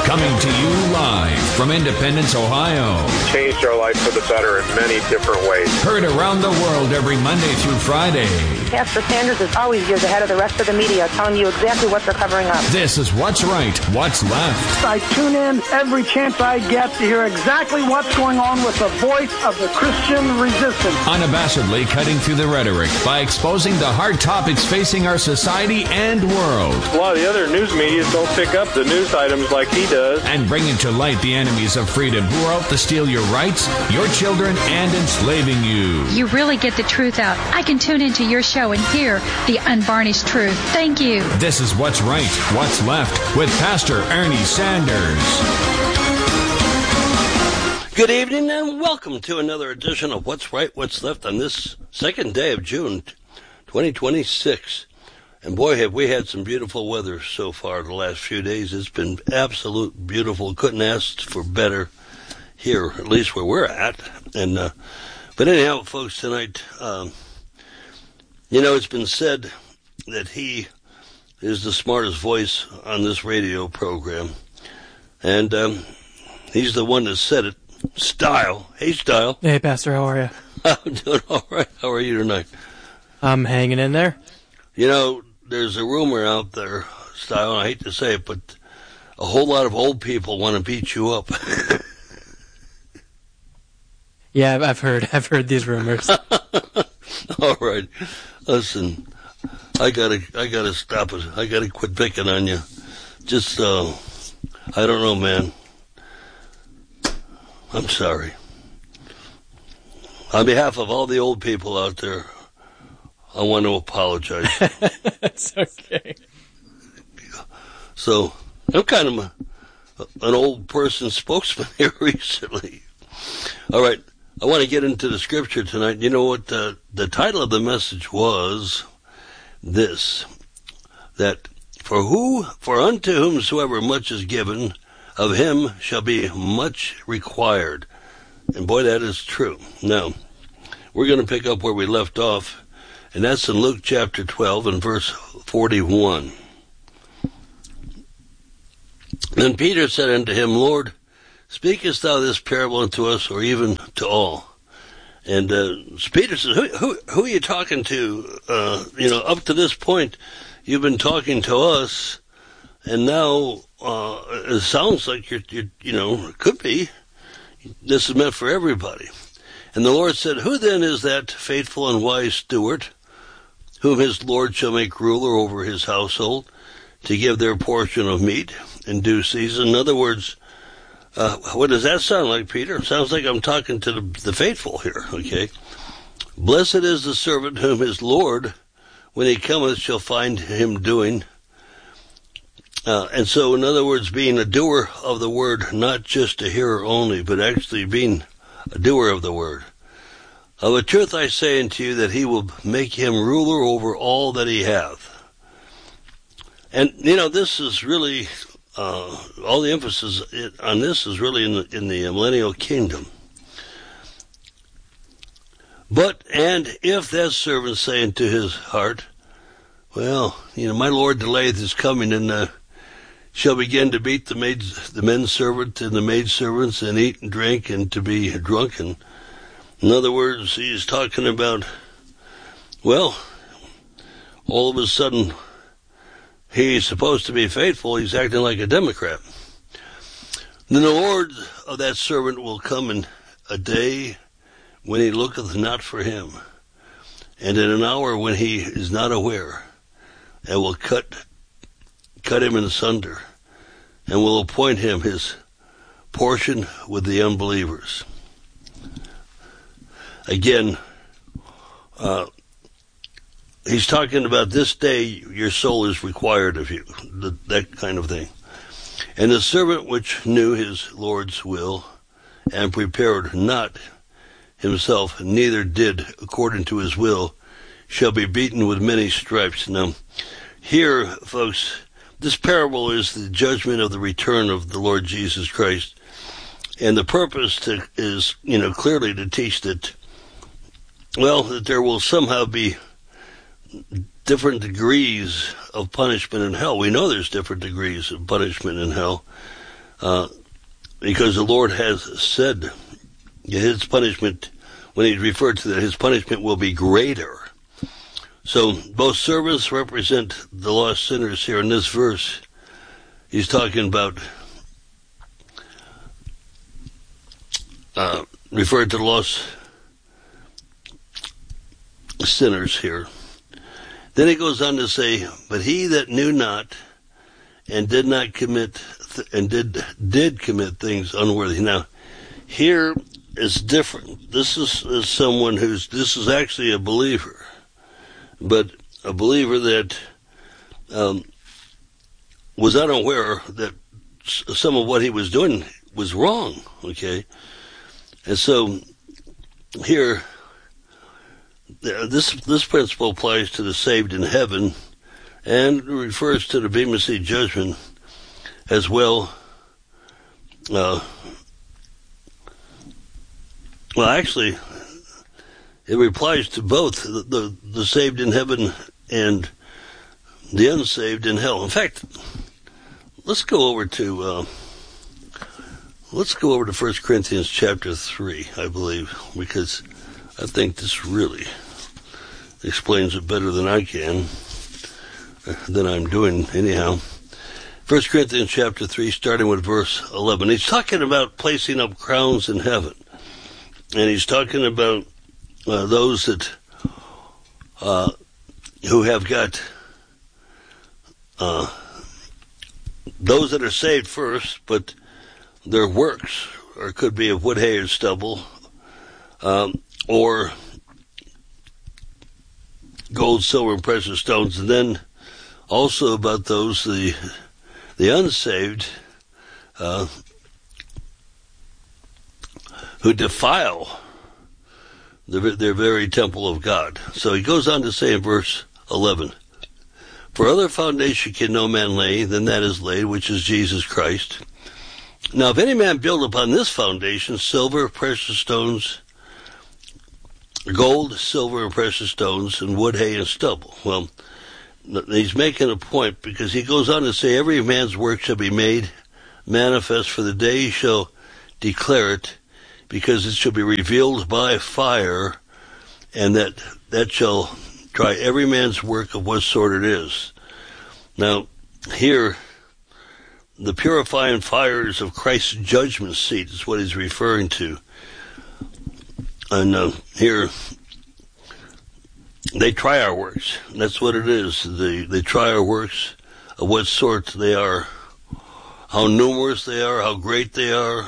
Coming to you live from Independence, Ohio. Changed our life for the better in many different ways. Heard around the world every Monday through Friday. Pastor Sanders is always years ahead of the rest of the media, telling you exactly what they're covering up. This is What's Right, What's Left. I tune in every chance I get to hear exactly what's going on with the voice of the Christian resistance. Unabashedly cutting through the rhetoric by exposing the hard topics facing our society and world. A lot of the other news media don't pick up the news items like he does. And bringing to light the enemies of freedom who are out to steal your rights, your children, and enslaving you. You really get the truth out. I can tune into your show and hear the unvarnished truth. Thank you. This is What's Right, What's Left with Pastor Ernie Sanders. Good evening and welcome to another edition of What's Right, What's Left on this second day of June 2026. And boy, have we had some beautiful weather so far the last few days. It's been absolute beautiful. Couldn't ask for better here, at least where we're at. And but anyhow, folks, tonight, it's been said that he is the smartest voice on this radio program. And he's the one that said it. Style. Hey, Style. Hey, Pastor, how are you? I'm doing all right. How are you tonight? I'm hanging in there. You know, there's a rumor out there, Style, and I hate to say it, but a whole lot of old people want to beat you up. Yeah, I've heard these rumors. All right. Listen, I gotta stop it. I gotta quit picking on you. Just, I don't know, man. I'm sorry. On behalf of all the old people out there, I want to apologize. It's okay. So, I'm kind of an old person spokesman here recently. All right, I want to get into the scripture tonight. You know what the title of the message was? This, that for unto whomsoever much is given, of him shall be much required. And boy, that is true. Now, we're going to pick up where we left off, and that's in Luke chapter 12 and verse 41. Then Peter said unto him, Lord, speakest thou this parable unto us, or even to all? And Peter says, who are you talking to? Up to this point, you've been talking to us, and now it sounds like it could be. This is meant for everybody. And the Lord said, who then is that faithful and wise steward, whom his Lord shall make ruler over his household, to give their portion of meat in due season? In other words, what does that sound like, Peter? It sounds like I'm talking to the faithful here, okay? Blessed is the servant whom his Lord, when he cometh, shall find him doing. And so, in other words, being a doer of the word, not just a hearer only, but actually being a doer of the word. Of a truth I say unto you, that he will make him ruler over all that he hath. And, this is really, all the emphasis on this is really in the millennial kingdom. And if that servant say unto his heart, well, my Lord delayeth his coming, and shall begin to beat the men servant and the maid servants, and eat and drink, and to be drunken. In other words, he's talking about, well, all of a sudden, he's supposed to be faithful, he's acting like a Democrat. Then the Lord of that servant will come in a day when he looketh not for him, and in an hour when he is not aware, and will cut him in sunder, and will appoint him his portion with the unbelievers. Again, he's talking about this day your soul is required of you, that kind of thing. And the servant which knew his Lord's will, and prepared not himself, neither did according to his will, shall be beaten with many stripes. Now, here, folks, this parable is the judgment of the return of the Lord Jesus Christ. And the purpose is clearly to teach that there will somehow be different degrees of punishment in hell. We know there's different degrees of punishment in hell. because the Lord has said his punishment, when he referred to that, his punishment will be greater. So both servants represent the lost sinners here. In this verse, he's talking about, referred to the lost sinners here. Then he goes on to say, but he that knew not and did not commit, and did commit things unworthy. Now, here is different. This is someone this is actually a believer, but a believer that was unaware that some of what he was doing was wrong, okay? And so here, this principle applies to the saved in heaven and refers to the Bema Seat judgment as well. Well, actually, it applies to both the saved in heaven and the unsaved in hell. In fact, let's go over to 1 Corinthians chapter 3, I believe, because I think this really explains it better than I can, than I'm doing anyhow. 1 Corinthians chapter 3, starting with verse 11. He's talking about placing up crowns in heaven. And he's talking about those that who have got those that are saved first, but their works, or could be of wood, hay, or stubble, or gold, silver, and precious stones, and then also about those, the unsaved, who defile their very temple of God. So he goes on to say in verse 11, for other foundation can no man lay than that is laid, which is Jesus Christ. Now if any man build upon this foundation silver, precious stones, gold, silver, and precious stones, and wood, hay, and stubble. Well, he's making a point, because he goes on to say, every man's work shall be made manifest, for the day shall declare it, because it shall be revealed by fire, and that shall try every man's work of what sort it is. Now, here, the purifying fires of Christ's judgment seat is what he's referring to. And here, they try our works. That's what it is. They try our works of what sort they are, how numerous they are, how great they are,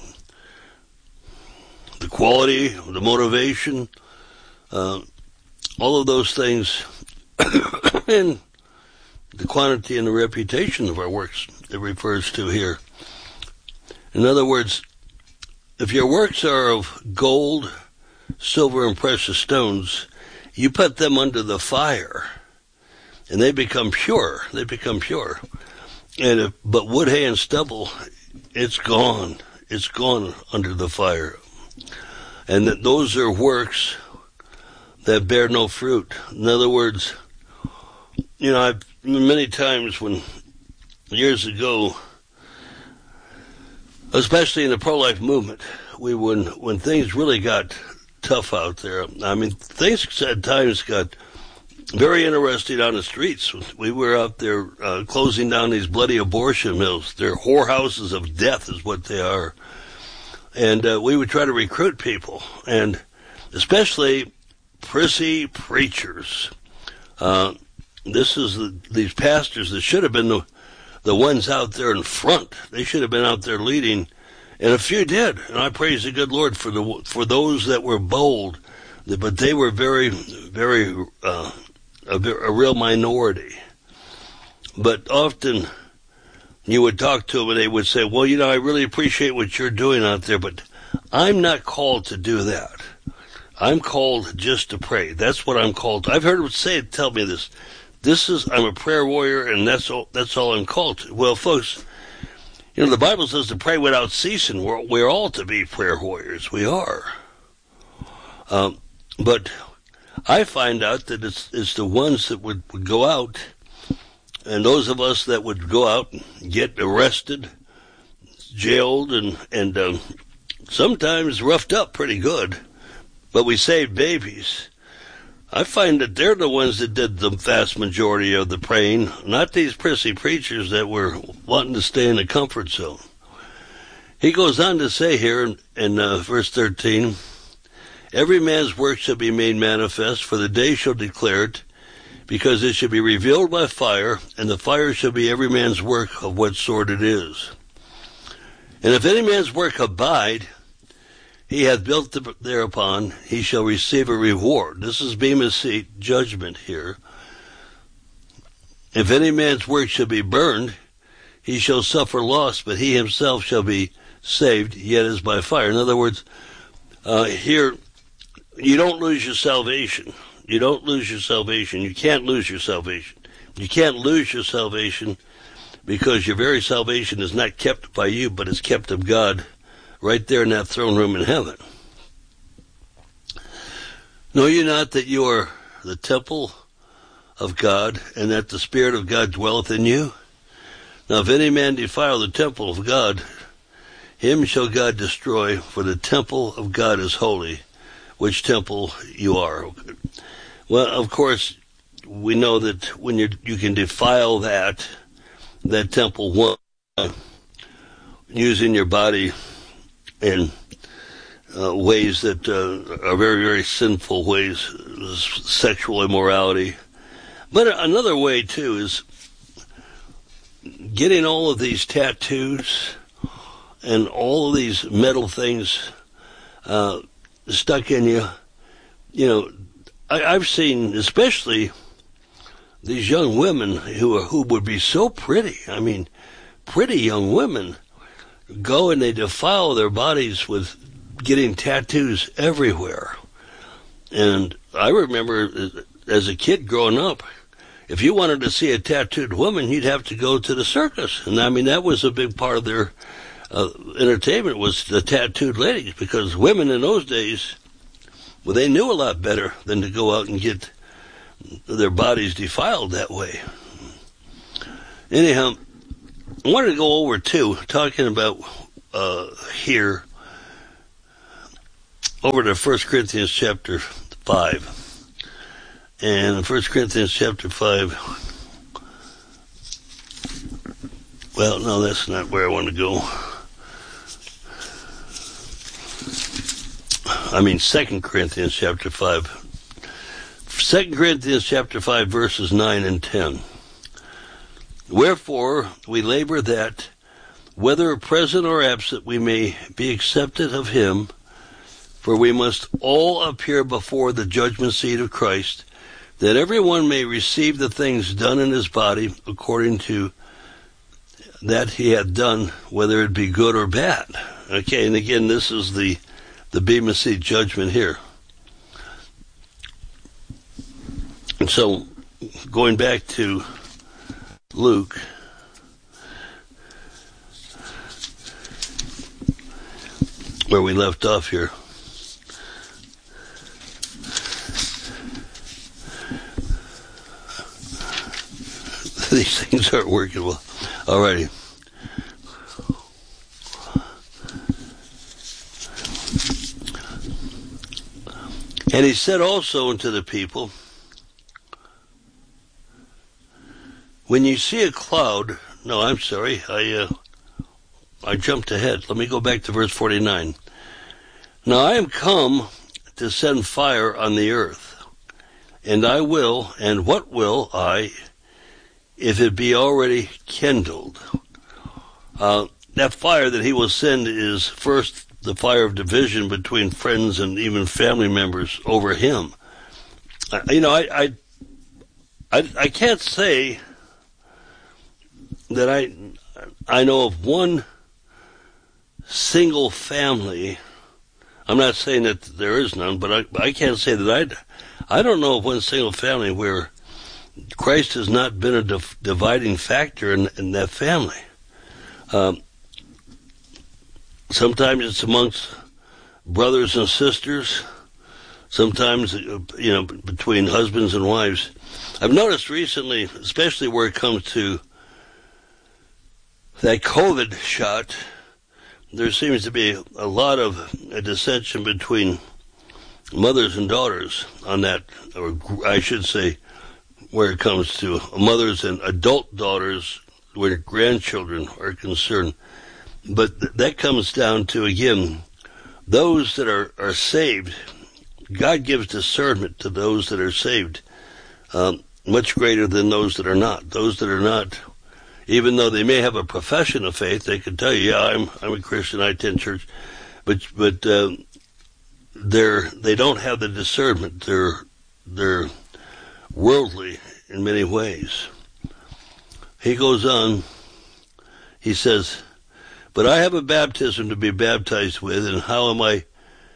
the quality, the motivation, all of those things, and the quantity and the reputation of our works it refers to here. In other words, if your works are of gold, silver, and precious stones, you put them under the fire, and they become pure. They become pure. But wood, hay, and stubble, it's gone. It's gone under the fire. And that those are works that bear no fruit. In other words, I've many times years ago, especially in the pro-life movement, when things really got tough out there, I mean, things at times got very interesting on the streets. We were out there closing down these bloody abortion mills. They're whorehouses of death is what they are. And we would try to recruit people, and especially prissy preachers. These pastors that should have been the ones out there in front. They should have been out there leading, and a few did. And I praise the good Lord for those that were bold, but they were very, very a real minority. But often you would talk to them and they would say, well, I really appreciate what you're doing out there, but I'm not called to do that. I'm called just to pray. That's what I'm called to. I've heard them tell me this. I'm a prayer warrior, and that's all I'm called to. Well, folks, the Bible says to pray without ceasing. We're all to be prayer warriors. We are. But I find out that it's the ones that would go out, and those of us that would go out and get arrested, jailed and sometimes roughed up pretty good, but we saved babies. I find that they're the ones that did the vast majority of the praying, not these prissy preachers that were wanting to stay in the comfort zone. He goes on to say here in verse 13, every man's work shall be made manifest, for the day shall declare it, because it shall be revealed by fire, and the fire shall be every man's work of what sort it is. And if any man's work abide, he hath built thereupon, he shall receive a reward. This is Bema Seat judgment here. If any man's work shall be burned, he shall suffer loss, but he himself shall be saved, yet as by fire. In other words, here, you don't lose your salvation. You don't lose your salvation. You can't lose your salvation. You can't lose your salvation because your very salvation is not kept by you, but is kept of God right there in that throne room in heaven. Know ye not that you are the temple of God, and that the Spirit of God dwelleth in you? Now if any man defile the temple of God, him shall God destroy, for the temple of God is holy, which temple you are. Well, of course, we know that when you can defile that temple, using your body in ways that are very, very sinful ways, sexual immorality. But another way, too, is getting all of these tattoos and all of these metal things stuck in you. You know, I've seen, especially these young women who would be so pretty. I mean, pretty young women go and they defile their bodies with getting tattoos everywhere. And I remember as a kid growing up, if you wanted to see a tattooed woman, you'd have to go to the circus. And I mean, that was a big part of their entertainment, was the tattooed ladies, because women in those days, well, they knew a lot better than to go out and get their bodies defiled that way. Anyhow, I wanted to go over, too, talking about here, over to 1 Corinthians chapter 5. And in 1 Corinthians chapter 5, well, no, that's not where I want to go. I mean 2 Corinthians chapter 5. 2 Corinthians chapter 5, verses 9 and 10. Wherefore we labor that, whether present or absent, we may be accepted of him, for we must all appear before the judgment seat of Christ, that everyone may receive the things done in his body according to that he hath done, whether it be good or bad. Okay, and again, this is the Bema Seat judgment here. And so, going back to Luke, where we left off here. These things aren't working well. Alrighty. And he said also unto the people, when you see a cloud, no, I'm sorry, I jumped ahead. Let me go back to verse 49. Now I am come to send fire on the earth, and I will, and what will I, if it be already kindled? That fire that he will send is first the fire of division between friends and even family members over him. I can't say that I know of one single family. I'm not saying that there is none, but I can't say that I don't know of one single family where Christ has not been a dividing factor in that family. Sometimes it's amongst brothers and sisters. Sometimes, between husbands and wives. I've noticed recently, especially where it comes to that COVID shot, there seems to be a lot of a dissension between mothers and daughters on that, or I should say, where it comes to mothers and adult daughters where grandchildren are concerned. But that comes down to, again, those that are saved. God gives discernment to those that are saved, much greater than those that are not. Those that are not, even though they may have a profession of faith, they can tell you, yeah, I'm a Christian, I attend church, but they don't have the discernment. They're worldly in many ways. He goes on, he says, but I have a baptism to be baptized with, and how am I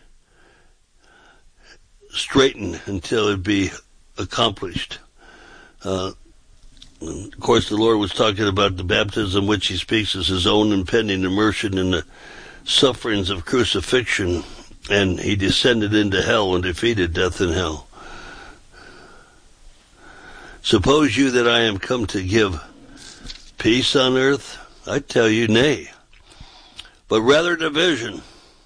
straightened until it be accomplished? Of course, the Lord was talking about the baptism which he speaks as his own impending immersion in the sufferings of crucifixion, and he descended into hell and defeated death and hell. Suppose you that I am come to give peace on earth? I tell you, nay, but rather division.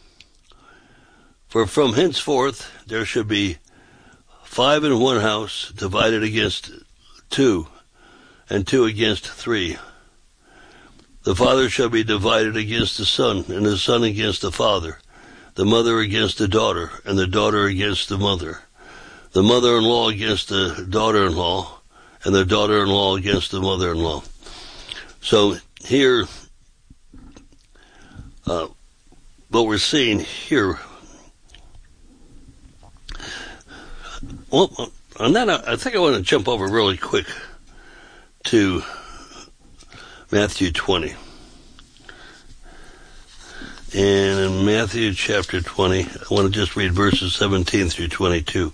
For from henceforth there shall be 5 in one house, divided against 2, and 2 against 3. The father shall be divided against the son, and the son against the father, the mother against the daughter, and the daughter against the mother, the mother-in-law against the daughter-in-law, and the daughter-in-law against the mother-in-law. So here, what we're seeing here, well, on that, I think I want to jump over really quick to Matthew 20. And in Matthew chapter 20, I want to just read verses 17 through 22.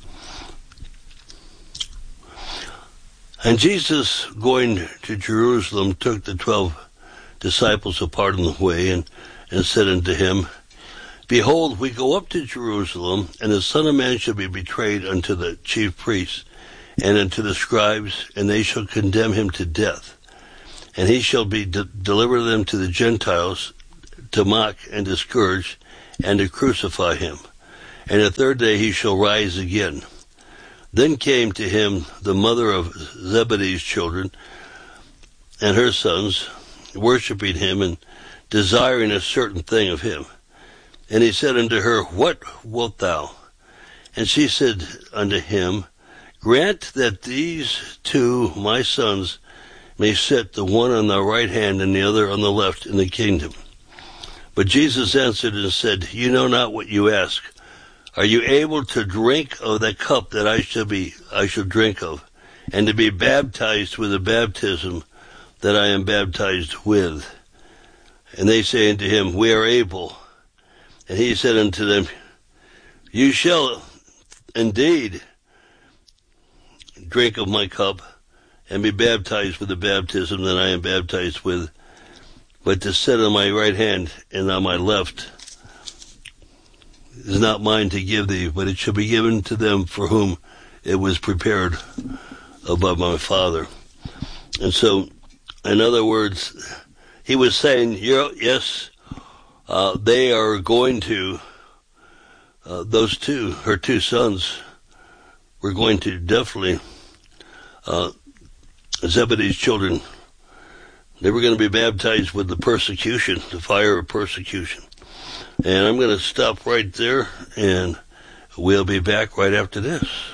And Jesus, going to Jerusalem, took the 12 disciples apart on the way, and said unto him, Behold, we go up to Jerusalem, and the Son of Man shall be betrayed unto the chief priests, and unto the scribes, and they shall condemn him to death. And he shall be deliver them to the Gentiles, to mock and to scourge, and to crucify him. And the third day he shall rise again. Then came to him the mother of Zebedee's children, and her sons, worshipping him, and desiring a certain thing of him. And he said unto her, What wilt thou? And she said unto him, Grant that these 2 my sons may sit, the one on the right hand and the other on the left, in the kingdom. But Jesus answered and said, You know not what you ask. Are you able to drink of the cup that I shall drink of, and to be baptized with the baptism that I am baptized with? And they say unto him, We are able. And he said unto them, You shall indeed drink of my cup, and be baptized with the baptism that I am baptized with. But to sit on my right hand and on my left is not mine to give thee, but it shall be given to them for whom it was prepared above my Father. And so, in other words, he was saying, yes, they are going to, those 2, her 2 sons, were going to definitely, Zebedee's children, they were going to be baptized with the persecution, the fire of persecution. And I'm going to stop right there, and we'll be back right after this.